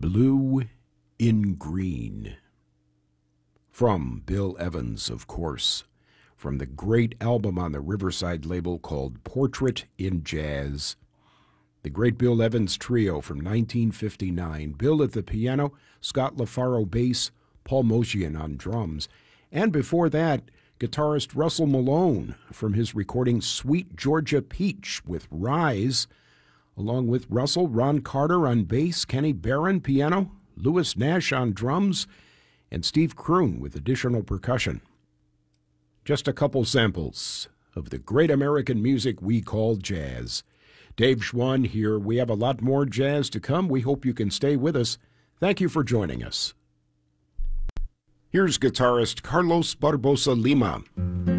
Blue in Green. From Bill Evans, of course, from the great album on the Riverside label called Portrait in Jazz. The great Bill Evans Trio from 1959. Bill at the piano, Scott LaFaro bass, Paul Motian on drums. And before that, guitarist Russell Malone from his recording Sweet Georgia Peach with Rise. Along with Russell, Ron Carter on bass, Kenny Barron piano, Louis Nash on drums, and Steve Kroon with additional percussion. Just a couple samples of the great American music we call jazz. Dave Schwann here. We have a lot more jazz to come. We hope you can stay with us. Thank you for joining us. Here's guitarist Carlos Barbosa Lima.